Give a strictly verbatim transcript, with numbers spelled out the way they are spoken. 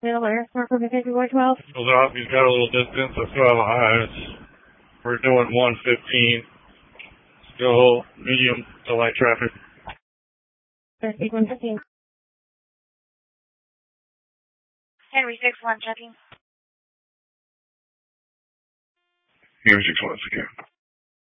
Middle air, for fifty-four twelve. Goes off, he's got a little distance, let's go have a high. It's, we're doing one fifteen. Still medium to light traffic. Speed one fifteen. Henry six one checking. Henry six one again.